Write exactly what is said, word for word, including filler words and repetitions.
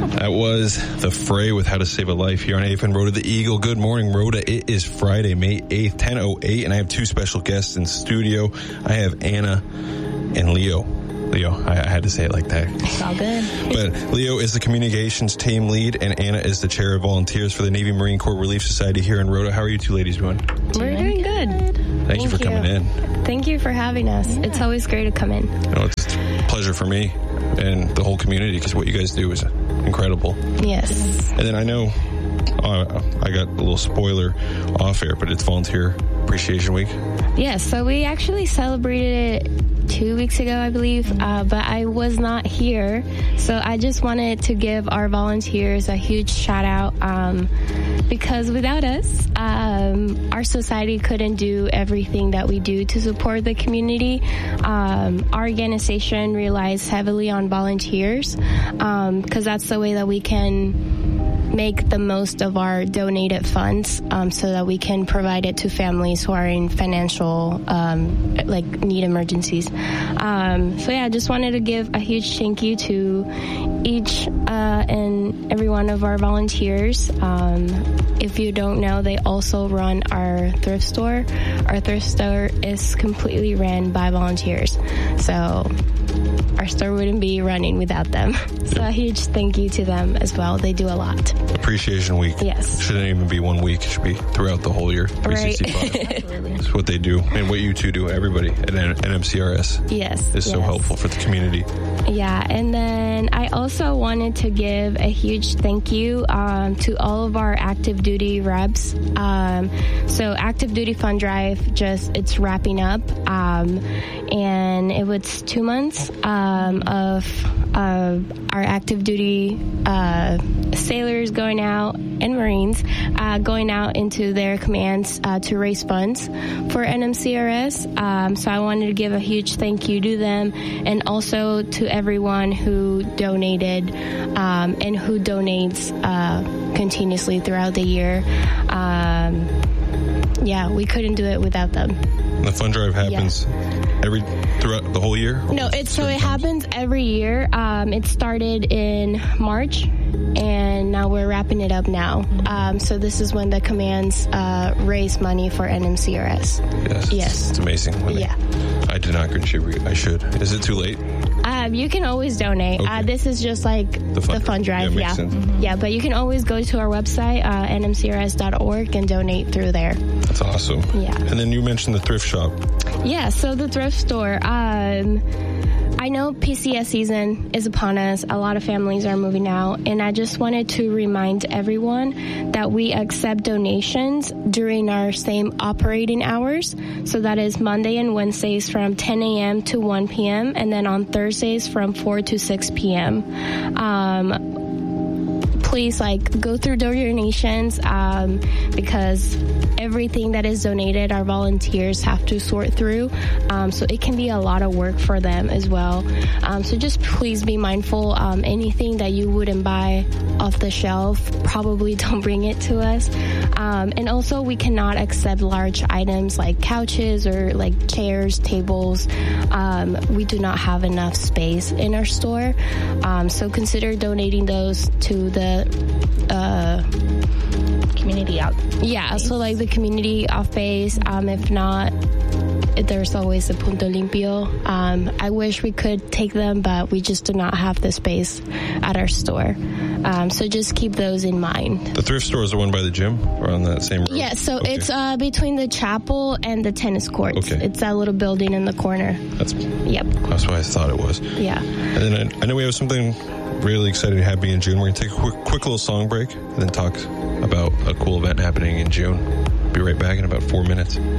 That was The Fray with How to Save a Life here on A F N Rhoda the Eagle. Good morning, Rhoda. It is Friday, May eighth, ten oh eight, and I have two special guests in studio. I have Anna and Leo. Leo, I, I had to say it like that. It's all good. But Leo is the communications team lead, and Anna is the chair of volunteers for the Navy Marine Corps Relief Society here in Rhoda. How are you two ladies doing? We're doing good. Thank, Thank you for you. coming in. Thank you for having us. Yeah. It's always great to come in. You know, it's a pleasure for me and the whole community because what you guys do is incredible. Yes. And then I know uh, I got a little spoiler off air, but it's Volunteer Appreciation Week. Yes, so we actually celebrated it two weeks ago, I believe, uh, but I was not here. So I just wanted to give our volunteers a huge shout out um, because without us, um, our society couldn't do everything that we do to support the community. Um, our organization relies heavily on volunteers because um, that's the way that we can make the most of our donated funds um, so that we can provide it to families who are in financial um, like need emergencies. Um, so yeah, I just wanted to give a huge thank you to each uh, and every one of our volunteers. Um, if you don't know, they also run our thrift store. Our thrift store is completely ran by volunteers. So our store wouldn't be running without them. So a huge thank you to them as well. They do a lot. Appreciation Week. Yes. Shouldn't even be one week. It should be throughout the whole year. three sixty-five. Right. That's what they do. And what you two do, everybody at N M C R S. Yes. Is so yes. helpful for the community. Yeah. And then I also wanted to give a huge thank you um, to all of our active duty reps. Um, so active duty fund drive, just it's wrapping up. Um, and it was two months um, of uh, our active duty uh, sailors going out and Marines uh, going out into their commands uh, to raise funds for N M C R S. Um, so I wanted to give a huge thank you to them and also to everyone who donated um, and who donates uh, continuously throughout the year. Um, yeah, we couldn't do it without them. The fund drive happens yeah. every throughout the whole year? No, it's so it times? happens every year. Um, it started in March, and now we're wrapping it up now. Um, so this is when the commands uh, raise money for N M C R S. Yes. Yes. It's amazing. When yeah. They, I did not contribute. I should. Is it too late? Um, you can always donate. Okay. Uh, this is just like the fund, the fund drive. Yeah, yeah. Mm-hmm. yeah, but you can always go to our website, uh, N M C R S dot org, and donate through there. That's awesome. Yeah. And then you mentioned the thrift shop. Yeah, so the thrift store. Um, I know P C S season is upon us. A lot of families are moving out, and I just wanted to remind everyone that we accept donations during our same operating hours. So that is Monday and Wednesdays from ten a.m. to one p.m. and then on Thursdays from four to six p.m. Um, please like go through donations um, because everything that is donated our volunteers have to sort through, um, so it can be a lot of work for them as well. Um, so just please be mindful. Um, anything that you wouldn't buy off the shelf, probably don't bring it to us. Um, and also we cannot accept large items like couches or like chairs, tables. Um, we do not have enough space in our store, um, so consider donating those to the uh, community out. Yeah, so like the community off base. Um, if not, there's always the Punto Limpio. Um, I wish we could take them, but we just do not have the space at our store. Um, so just keep those in mind. The thrift store is the one by the gym or on that same road? Yeah, so okay. it's uh, between the chapel and the tennis courts. Okay. It's that little building in the corner. That's Yep. That's what I thought it was. Yeah. And then I, I know we have something really exciting happening in June. We're going to take a quick, quick little song break and then talk about a cool event happening in June. Be right back in about four minutes.